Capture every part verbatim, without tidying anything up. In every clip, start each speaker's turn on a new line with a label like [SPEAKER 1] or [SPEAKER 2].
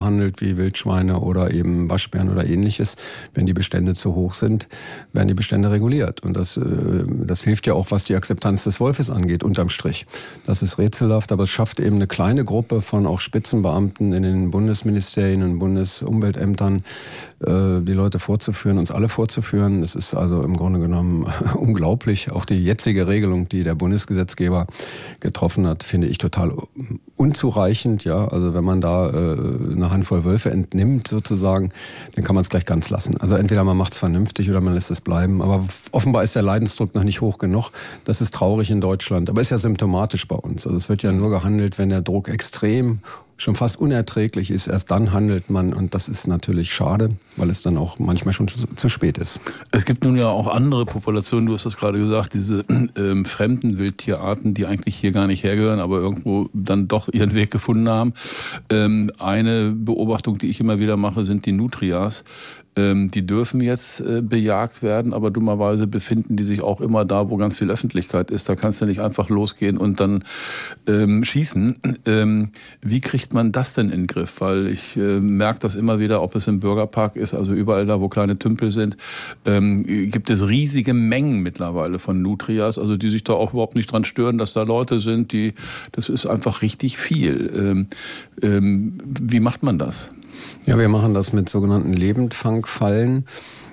[SPEAKER 1] behandelt wie Wildschweine oder eben Waschbären oder ähnliches. Wenn die Bestände zu hoch sind, werden die Bestände reguliert. Und das, das hilft ja auch, was die Akzeptanz des Wolfes angeht, unterm Strich. Das ist rätselhaft, aber es schafft eben eine kleine Gruppe von auch Spitzenbeamten in den Bundesministerien und Bundesumweltämtern, die Leute vorzuführen, uns alle vorzuführen. Es ist also im Grunde genommen unglaublich. Auch die jetzige Regelung, die der Bundesgesetzgeber getroffen hat, finde ich total unzureichend. Ja, also wenn man da äh, eine Handvoll Wölfe entnimmt sozusagen, dann kann man es gleich ganz lassen. Also entweder man macht es vernünftig oder man lässt es bleiben. Aber offenbar ist der Leidensdruck noch nicht hoch genug. Das ist traurig in Deutschland, aber ist ja symptomatisch bei uns. Also es wird ja nur gehandelt, wenn der Druck extrem schon fast unerträglich ist, erst dann handelt man und das ist natürlich schade, weil es dann auch manchmal schon zu, zu spät ist.
[SPEAKER 2] Es gibt nun ja auch andere Populationen, du hast das gerade gesagt, diese ähm, fremden Wildtierarten, die eigentlich hier gar nicht hergehören, aber irgendwo dann doch ihren Weg gefunden haben. Ähm, eine Beobachtung, die ich immer wieder mache, sind die Nutrias. Ähm, die dürfen jetzt äh, bejagt werden, aber dummerweise befinden die sich auch immer da, wo ganz viel Öffentlichkeit ist. Da kannst du nicht einfach losgehen und dann ähm, schießen. Ähm, wie kriegt man das denn in den Griff? Weil ich äh, merke das immer wieder, ob es im Bürgerpark ist, also überall da, wo kleine Tümpel sind, ähm, gibt es riesige Mengen mittlerweile von Nutrias, also die sich da auch überhaupt nicht dran stören, dass da Leute sind, die, das ist einfach richtig viel. Ähm, ähm, wie macht man das?
[SPEAKER 1] Ja, wir machen das mit sogenannten Lebendfangfallen.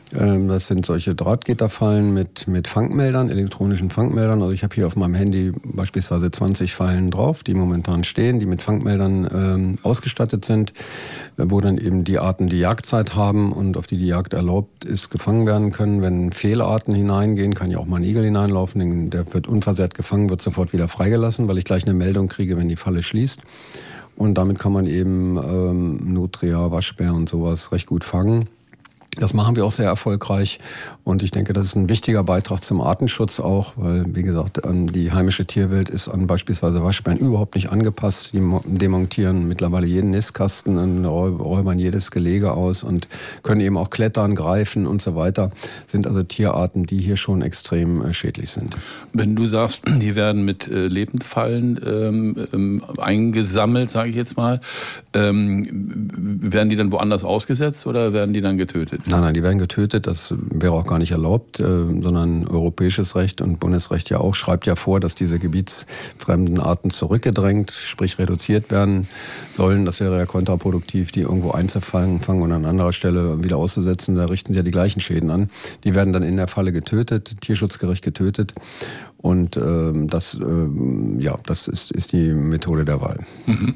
[SPEAKER 1] Das sind solche Drahtgitterfallen mit, mit Fangmeldern, elektronischen Fangmeldern. Also ich habe hier auf meinem Handy beispielsweise zwanzig Fallen drauf, die momentan stehen, die mit Fangmeldern ähm, ausgestattet sind, wo dann eben die Arten, die Jagdzeit haben und auf die die Jagd erlaubt ist, gefangen werden können. Wenn Fehlarten hineingehen, kann ja auch mal ein Igel hineinlaufen, der wird unversehrt gefangen, wird sofort wieder freigelassen, weil ich gleich eine Meldung kriege, wenn die Falle schließt. Und damit kann man eben ähm, Nutria, Waschbär und sowas recht gut fangen. Das machen wir auch sehr erfolgreich und ich denke, das ist ein wichtiger Beitrag zum Artenschutz auch, weil, wie gesagt, die heimische Tierwelt ist an beispielsweise Waschbären überhaupt nicht angepasst. Die demontieren mittlerweile jeden Nistkasten und räubern jedes Gelege aus und können eben auch klettern, greifen und so weiter. Sind also Tierarten, die hier schon extrem schädlich sind.
[SPEAKER 2] Wenn du sagst, die werden mit äh, Lebendfallen ähm, eingesammelt, sage ich jetzt mal, ähm, werden die dann woanders ausgesetzt oder werden die dann getötet?
[SPEAKER 1] Nein, nein, die werden getötet. Das wäre auch gar nicht erlaubt, äh, sondern europäisches Recht und Bundesrecht ja auch schreibt ja vor, dass diese gebietsfremden Arten zurückgedrängt, sprich reduziert werden sollen. Das wäre ja kontraproduktiv, die irgendwo einzufangen fangen und an anderer Stelle wieder auszusetzen. Da richten sie ja die gleichen Schäden an. Die werden dann in der Falle getötet, Tierschutzgericht getötet. Und ähm, das, ähm, ja, das ist, ist die Methode der Wahl.
[SPEAKER 2] Mhm.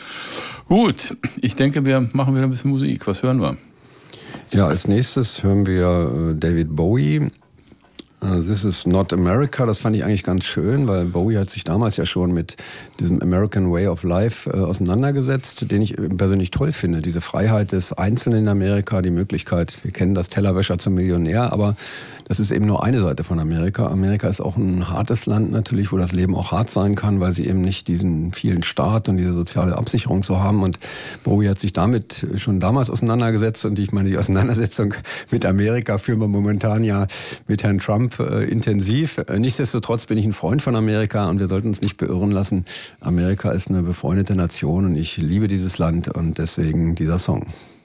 [SPEAKER 2] Gut, ich denke, wir machen wieder ein bisschen Musik. Was hören wir?
[SPEAKER 1] Ja, als nächstes hören wir David Bowie. This is not America. Das fand ich eigentlich ganz schön, weil Bowie hat sich damals ja schon mit diesem American Way of Life äh, auseinandergesetzt, den ich persönlich toll finde. Diese Freiheit des Einzelnen in Amerika, die Möglichkeit, wir kennen das Tellerwäscher zum Millionär, aber das ist eben nur eine Seite von Amerika. Amerika ist auch ein hartes Land natürlich, wo das Leben auch hart sein kann, weil sie eben nicht diesen vielen Staat und diese soziale Absicherung so haben. Und Bowie hat sich damit schon damals auseinandergesetzt. Und ich meine, die Auseinandersetzung mit Amerika führen wir momentan ja mit Herrn Trump äh, intensiv. Nichtsdestotrotz bin ich ein Freund von Amerika und wir sollten uns nicht beirren lassen. Amerika ist eine befreundete Nation und ich liebe dieses Land und deswegen dieser Song.